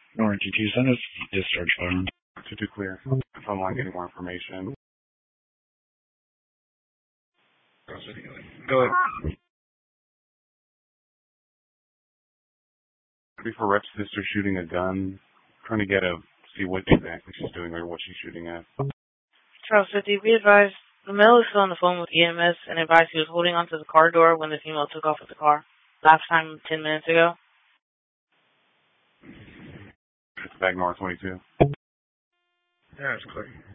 Orange GT, send us discharge phone. To clear. Phone line getting more information. Go ahead. Before Rep's sister shooting a gun, trying to see what exactly she's doing or what she's shooting at. Charles 50, be advised, the male is still on the phone with EMS and advised he was holding onto the car door when the female took off with the car. Last time, 10 minutes ago. It's back north 22. Yeah, it's clear.